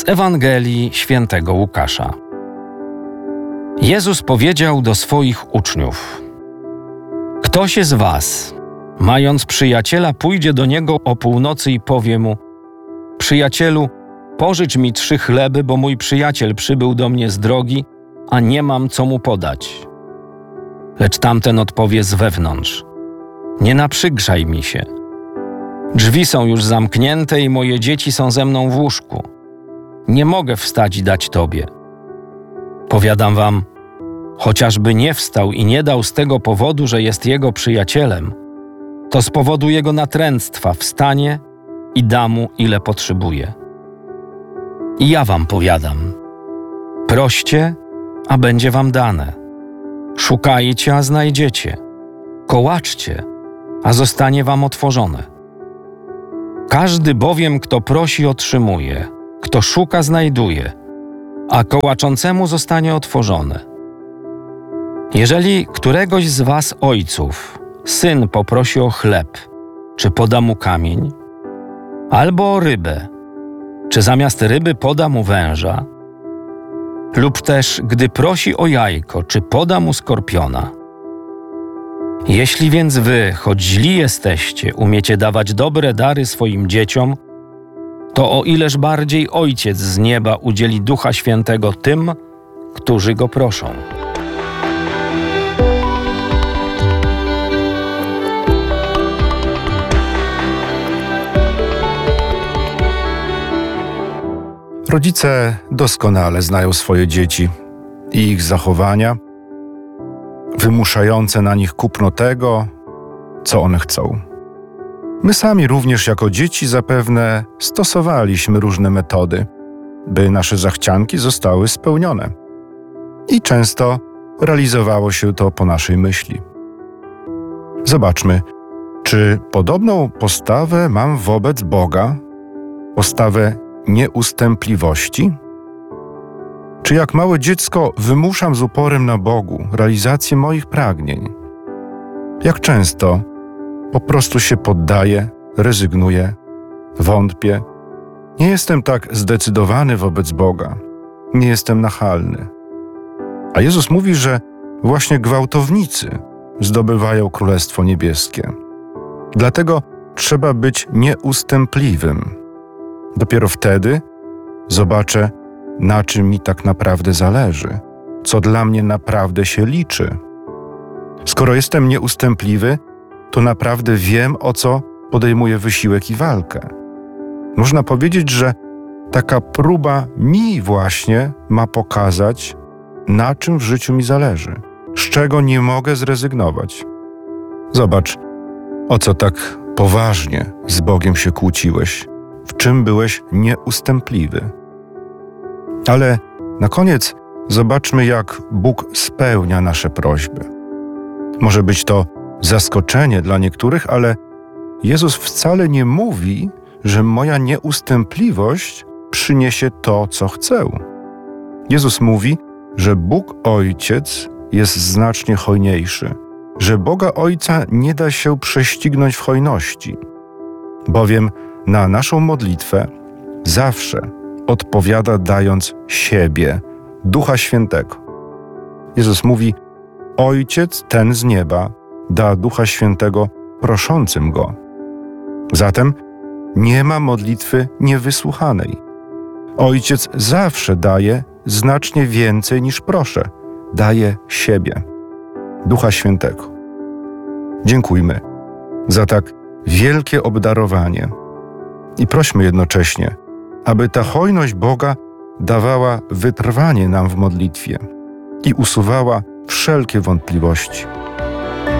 Z Ewangelii Świętego Łukasza. Jezus powiedział do swoich uczniów: Kto się z was, mając przyjaciela, pójdzie do niego o północy i powie mu: Przyjacielu, pożycz mi 3 chleby, bo mój przyjaciel przybył do mnie z drogi, a nie mam co mu podać. Lecz tamten odpowie z wewnątrz: Nie naprzygrzaj mi się. Drzwi są już zamknięte i moje dzieci są ze mną w łóżku. Nie mogę wstać i dać tobie. Powiadam wam, chociażby nie wstał i nie dał z tego powodu, że jest jego przyjacielem, to z powodu jego natręctwa wstanie i da mu, ile potrzebuje. I ja wam powiadam, proście, a będzie wam dane. Szukajcie, a znajdziecie. Kołaczcie, a zostanie wam otworzone. Każdy bowiem, kto prosi, otrzymuje, kto szuka, znajduje, a kołaczącemu zostanie otworzone. Jeżeli któregoś z was ojców syn poprosi o chleb, czy poda mu kamień, albo o rybę, czy zamiast ryby poda mu węża, lub też, gdy prosi o jajko, czy poda mu skorpiona. Jeśli więc wy, choć źli jesteście, umiecie dawać dobre dary swoim dzieciom, to o ileż bardziej Ojciec z nieba udzieli Ducha Świętego tym, którzy Go proszą. Rodzice doskonale znają swoje dzieci i ich zachowania, wymuszające na nich kupno tego, co one chcą. My sami również jako dzieci zapewne stosowaliśmy różne metody, by nasze zachcianki zostały spełnione. I często realizowało się to po naszej myśli. Zobaczmy, czy podobną postawę mam wobec Boga, postawę nieustępliwości? Czy jak małe dziecko wymuszam z uporem na Bogu realizację moich pragnień? Jak często po prostu się poddaję, rezygnuję, wątpię. Nie jestem tak zdecydowany wobec Boga. Nie jestem nachalny. A Jezus mówi, że właśnie gwałtownicy zdobywają Królestwo Niebieskie. Dlatego trzeba być nieustępliwym. Dopiero wtedy zobaczę, na czym mi tak naprawdę zależy, co dla mnie naprawdę się liczy. Skoro jestem nieustępliwy, to naprawdę wiem, o co podejmuję wysiłek i walkę. Można powiedzieć, że taka próba mi właśnie ma pokazać, na czym w życiu mi zależy, z czego nie mogę zrezygnować. Zobacz, o co tak poważnie z Bogiem się kłóciłeś, w czym byłeś nieustępliwy. Ale na koniec zobaczmy, jak Bóg spełnia nasze prośby. Może być to zaskoczenie dla niektórych, ale Jezus wcale nie mówi, że moja nieustępliwość przyniesie to, co chcę. Jezus mówi, że Bóg Ojciec jest znacznie hojniejszy, że Boga Ojca nie da się prześcignąć w hojności, bowiem na naszą modlitwę zawsze odpowiada dając siebie, Ducha Świętego. Jezus mówi: Ojciec ten z nieba da Ducha Świętego proszącym Go. Zatem nie ma modlitwy niewysłuchanej. Ojciec zawsze daje znacznie więcej niż proszę. Daje siebie, Ducha Świętego. Dziękujmy za tak wielkie obdarowanie i prośmy jednocześnie, aby ta hojność Boga dawała wytrwanie nam w modlitwie i usuwała wszelkie wątpliwości.